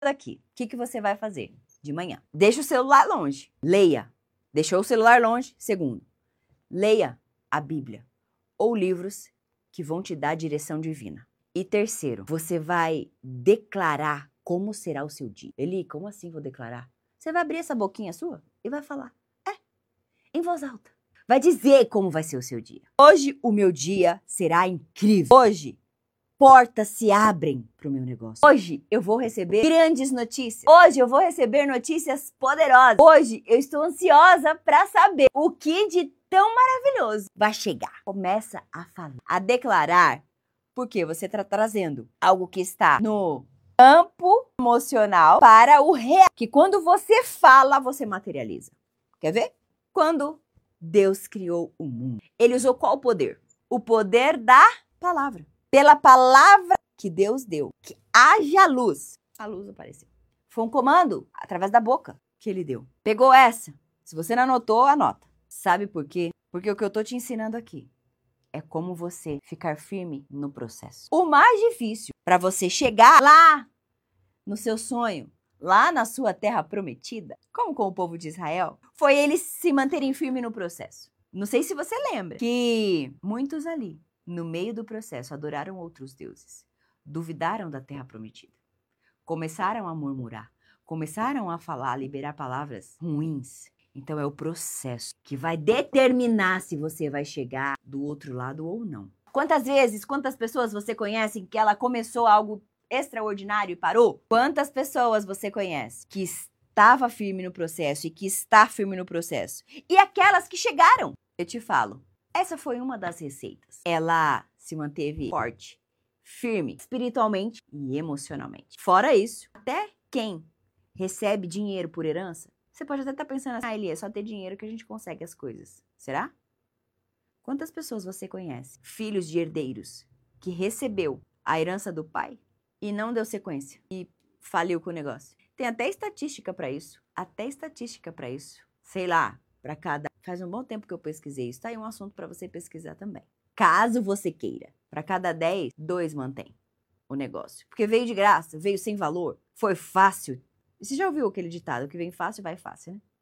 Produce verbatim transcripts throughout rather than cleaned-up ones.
daqui. O que, que você vai fazer de manhã? Deixa o celular longe. Leia. Deixou o celular longe. Segundo, leia a Bíblia ou livros que vão te dar direção divina. E terceiro, você vai declarar como será o seu dia. Eli, como assim vou declarar? Você vai abrir essa boquinha sua e vai falar. É, em voz alta. Vai dizer como vai ser o seu dia. Hoje o meu dia será incrível. Hoje portas se abrem para o meu negócio. Hoje eu vou receber grandes notícias. Hoje eu vou receber notícias poderosas. Hoje eu estou ansiosa para saber o que de tão maravilhoso vai chegar. Começa a falar, a declarar, porque você está trazendo algo que está no campo emocional para o real. Que quando você fala, você materializa. Quer ver? Quando Deus criou o mundo, ele usou qual poder? O poder da palavra. Pela palavra que Deus deu, que haja luz, a luz apareceu. Foi um comando através da boca que ele deu. Pegou essa? Se você não anotou, anota. Sabe por quê? Porque o que eu tô te ensinando aqui é como você ficar firme no processo. O mais difícil para você chegar lá no seu sonho, lá na sua terra prometida, como com o povo de Israel, foi eles se manterem firmes no processo. Não sei se você lembra que muitos ali, no meio do processo, adoraram outros deuses, duvidaram da terra prometida, começaram a murmurar, começaram a falar, a liberar palavras ruins. Então é o processo que vai determinar se você vai chegar do outro lado ou não. Quantas vezes, quantas pessoas você conhece que ela começou algo extraordinário e parou? Quantas pessoas você conhece que estava firme no processo e que está firme no processo? E aquelas que chegaram? Eu te falo. Essa foi uma das receitas. Ela se manteve forte, firme, espiritualmente e emocionalmente. Fora isso, até quem recebe dinheiro por herança, você pode até estar pensando assim, ah, Eli, é só ter dinheiro que a gente consegue as coisas. Será? Quantas pessoas você conhece, filhos de herdeiros, que recebeu a herança do pai e não deu sequência e faliu com o negócio? Tem até estatística para isso. Até estatística para isso. Sei lá, para cada... Faz um bom tempo que eu pesquisei isso. Tá aí um assunto para você pesquisar também. Caso você queira. Para cada dez, dois mantém o negócio. Porque veio de graça, veio sem valor, foi fácil. Você já ouviu aquele ditado, que vem fácil, vai fácil, né?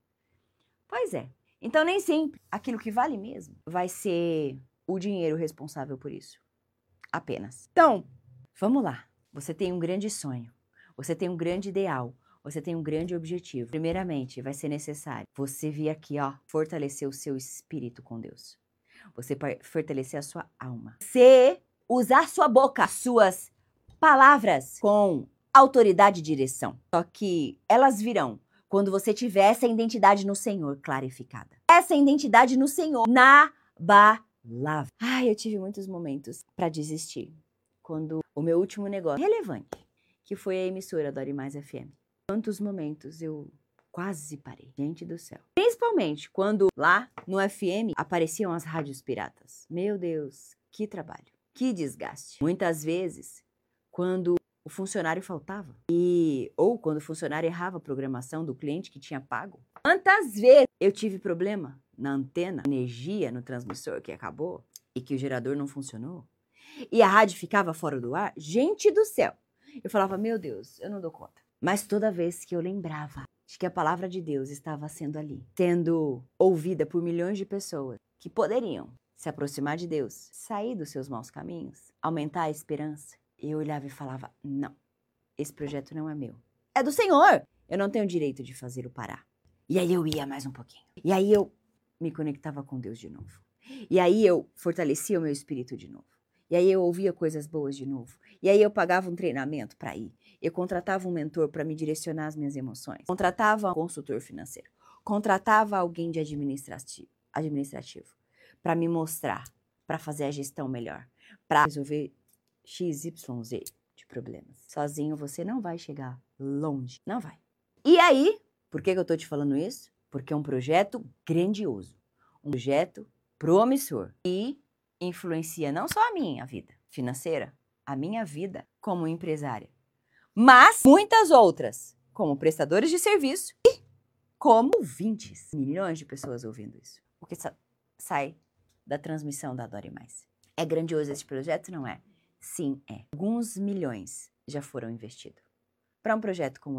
Pois é. Então nem sempre aquilo que vale mesmo vai ser o dinheiro responsável por isso. Apenas. Então, vamos lá. Você tem um grande sonho. Você tem um grande ideal. Você tem um grande objetivo. Primeiramente, vai ser necessário você vir aqui, ó, fortalecer o seu espírito com Deus. Você fortalecer a sua alma. Você usar a sua boca, as suas palavras com autoridade e direção. Só que elas virão quando você tiver essa identidade no Senhor clarificada. Essa identidade no Senhor, na palavra. Ai, eu tive muitos momentos para desistir. Quando o meu último negócio relevante, que foi a emissora Adore Mais F M. Quantos momentos eu quase parei. Gente do céu. Principalmente quando lá no F M apareciam as rádios piratas. Meu Deus, que trabalho, que desgaste. Muitas vezes, quando o funcionário faltava e ou quando o funcionário errava a programação do cliente que tinha pago. Quantas vezes eu tive problema na antena, energia no transmissor que acabou e que o gerador não funcionou e a rádio ficava fora do ar. Gente do céu. Eu falava, meu Deus, eu não dou conta. Mas toda vez que eu lembrava de que a palavra de Deus estava sendo ali, sendo ouvida por milhões de pessoas que poderiam se aproximar de Deus, sair dos seus maus caminhos, aumentar a esperança, eu olhava e falava, não, esse projeto não é meu. É do Senhor. Eu não tenho direito de fazê-lo parar. E aí eu ia mais um pouquinho. E aí eu me conectava com Deus de novo. E aí eu fortalecia o meu espírito de novo. E aí eu ouvia coisas boas de novo. E aí eu pagava um treinamento para ir. Eu contratava um mentor para me direcionar as minhas emoções. Contratava um consultor financeiro. Contratava alguém de administrativo, administrativo para me mostrar, para fazer a gestão melhor, para resolver X Y Z de problemas. Sozinho você não vai chegar longe. Não vai. E aí, por que que eu tô te falando isso? Porque é um projeto grandioso. Um projeto promissor. E influencia não só a minha vida financeira, a minha vida como empresária, mas muitas outras, como prestadores de serviço e como ouvintes. Milhões de pessoas ouvindo isso. O que sa- sai da transmissão da Adore Mais. É grandioso esse projeto, não é? Sim, é. Alguns milhões já foram investidos. para um projeto como